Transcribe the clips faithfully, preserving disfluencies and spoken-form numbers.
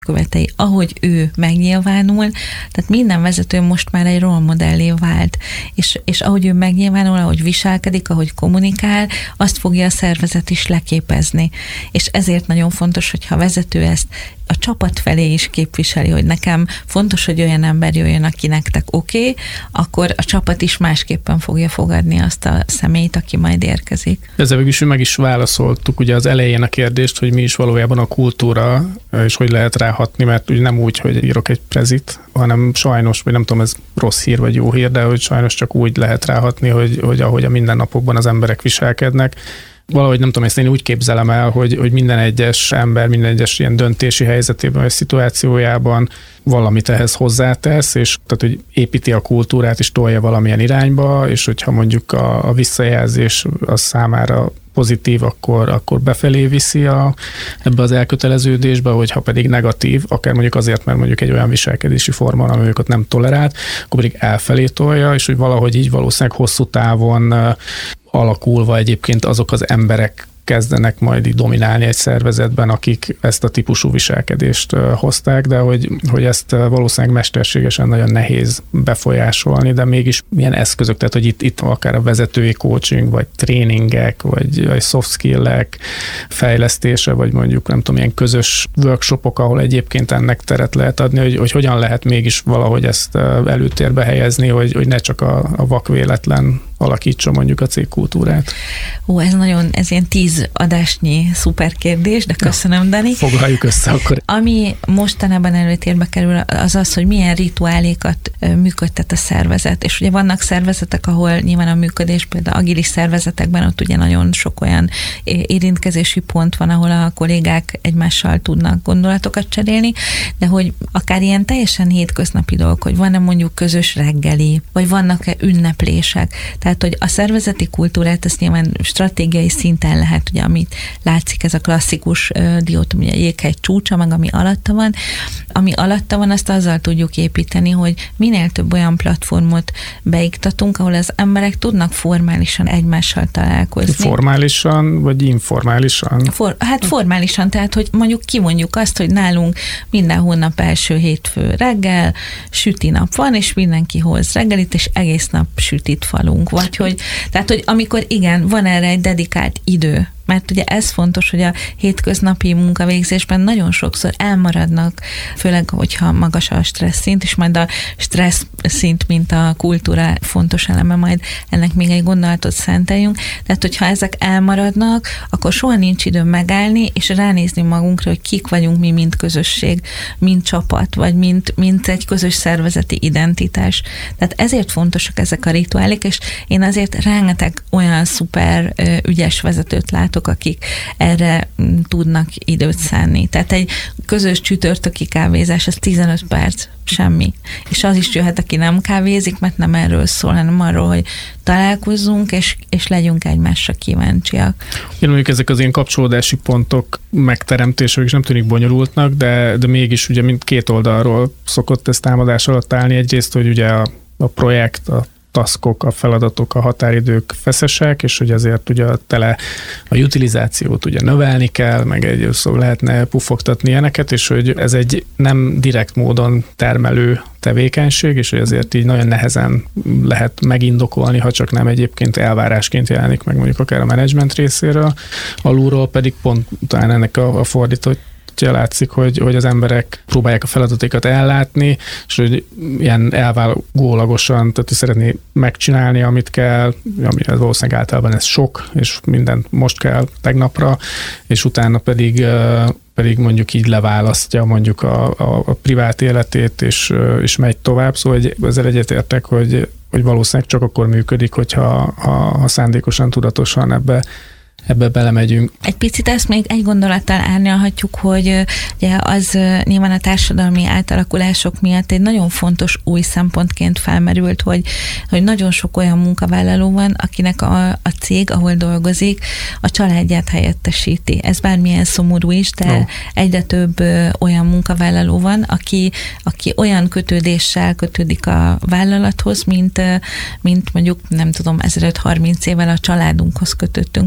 követei, ahogy ő megnyilvánul, tehát minden vezető most már egy rollemodellé vált, és, és ahogy ő megnyilvánul, ahogy viselkedik, ahogy kommunikál, azt fogja a szervezet is leképezni. És ezért nagyon fontos, hogyha a vezető ezt a csapat felé is képviseli, hogy nekem fontos, hogy olyan ember jöjjön, aki nektek oké, okay, akkor a csapat is másképpen fogja fogadni azt a személyt, aki majd érkezik. Ezzel végül is meg is válaszoltuk ugye az elején a kérdést, hogy mi is valójában a kultúra, és hogy lehet ráhatni, mert ugye nem úgy, hogy írok egy prezit, hanem sajnos, vagy nem tudom, ez rossz hír vagy jó hír, de hogy sajnos csak úgy lehet ráhatni, hogy, hogy ahogy a mindennapokban az emberek viselkednek. Valahogy nem tudom, ezt én úgy képzelem el, hogy, hogy minden egyes ember, minden egyes ilyen döntési helyzetében, vagy szituációjában valamit ehhez hozzátesz, és tehát, hogy építi a kultúrát, és tolja valamilyen irányba, és hogyha mondjuk a, a visszajelzés az számára pozitív, akkor, akkor befelé viszi a, ebbe az elköteleződésbe, hogyha pedig negatív, akár mondjuk azért, mert mondjuk egy olyan viselkedési forma, ami őket nem tolerált, akkor pedig elfelé tolja, és hogy valahogy így valószínűleg hosszú távon alakulva egyébként azok az emberek kezdenek majd így dominálni egy szervezetben, akik ezt a típusú viselkedést hozták, de hogy, hogy ezt valószínűleg mesterségesen nagyon nehéz befolyásolni, de mégis milyen eszközök, tehát hogy itt, itt akár a vezetői coaching, vagy tréningek, vagy, vagy soft skill-ek fejlesztése, vagy mondjuk nem tudom, ilyen közös workshopok, ahol egyébként ennek teret lehet adni, hogy, hogy hogyan lehet mégis valahogy ezt előtérbe helyezni, hogy, hogy ne csak a, a vakvéletlen alakítsa mondjuk a cégkultúrát. Ó, ez nagyon, ez ilyen tíz adásnyi szuper kérdés, de köszönöm, ja, Dani. Foglaljuk össze akkor. Ami mostanában előtérbe kerül, az az, hogy milyen rituálékat működtet a szervezet. És ugye vannak szervezetek, ahol nyilván a működés, például agilis szervezetekben ott ugye nagyon sok olyan érintkezési pont van, ahol a kollégák egymással tudnak gondolatokat cserélni, de hogy akár ilyen teljesen hétköznapi dolgok, hogy van-e mondjuk közös reggeli, vagy vannak-e ünneplések. Tehát, hogy a szervezeti kultúrát ezt nyilván stratégiai szinten lehet, ugye, amit látszik, ez a klasszikus uh, diótom, ugye a jéghegy csúcsa, meg ami alatta van. Ami alatta van, azt azzal tudjuk építeni, hogy minél több olyan platformot beiktatunk, ahol az emberek tudnak formálisan egymással találkozni. Formálisan, vagy informálisan? For, hát formálisan, tehát, hogy mondjuk kimondjuk azt, hogy nálunk minden hónap első hétfő reggel süti nap van, és mindenki hoz reggelit, és egész nap sütit falunk. Vagy hogy, tehát, hogy amikor igen, van erre egy dedikált idő, mert ugye ez fontos, hogy a hétköznapi munkavégzésben nagyon sokszor elmaradnak, főleg, hogyha magas a stressz szint, és majd a stressz szint, mint a kultúra fontos eleme, majd ennek még egy gondolatot szenteljünk. Tehát, hogyha ezek elmaradnak, akkor soha nincs idő megállni, és ránézni magunkra, hogy kik vagyunk mi, mint közösség, mint csapat, vagy mint, mint egy közös szervezeti identitás. Tehát ezért fontosak ezek a rituálék, és én azért rengeteg olyan szuper ügyes vezetőt látok, akik erre tudnak időt szánni. Tehát egy közös csütörtöki kávézás, ez tizenöt perc, semmi. És az is jöhet, aki nem kávézik, mert nem erről szól, hanem arról, hogy találkozzunk, és, és legyünk egymásra kíváncsiak. Én mondjuk ezek az ilyen kapcsolódási pontok megteremtése, és nem tűnik bonyolultnak, de, de mégis ugye mind két oldalról szokott ez támadás alatt állni. Egyrészt, hogy ugye a, a projekt, a taskok, a feladatok, a határidők feszesek, és hogy azért ugye a tele a utilizációt ugye növelni kell, meg egy szó lehetne pufogtatni ilyeneket, és hogy ez egy nem direkt módon termelő tevékenység, és hogy azért így nagyon nehezen lehet megindokolni, ha csak nem egyébként elvárásként jelenik meg mondjuk akár a menedzsment részéről, alulról pedig pont talán ennek a, a fordított látszik, hogy, hogy az emberek próbálják a feladatokat ellátni, és hogy ilyen elvágólagosan, tehát szeretné megcsinálni, amit kell, ami valószínűleg általában ez sok, és mindent most kell tegnapra, és utána pedig pedig mondjuk így leválasztja mondjuk a, a, a privát életét, és, és megy tovább, szóval hogy ezzel egyetértek, hogy, hogy valószínűleg csak akkor működik, hogyha ha, ha szándékosan, tudatosan ebbe ebbe belemegyünk. Egy picit ezt még egy gondolattal árnyalhatjuk, hogy ugye az nyilván a társadalmi átalakulások miatt egy nagyon fontos új szempontként felmerült, hogy, hogy nagyon sok olyan munkavállaló van, akinek a, a cég, ahol dolgozik, a családját helyettesíti. Ez bármilyen szomorú is, de no. egyre több olyan munkavállaló van, aki, aki olyan kötődéssel kötődik a vállalathoz, mint, mint mondjuk, nem tudom, ezeröt-harminc évvel a családunkhoz kötöttünk, mert egész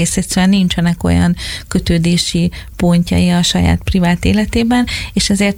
egész egyszerűen nincsenek olyan kötődési pontjai a saját privát életében, és ezért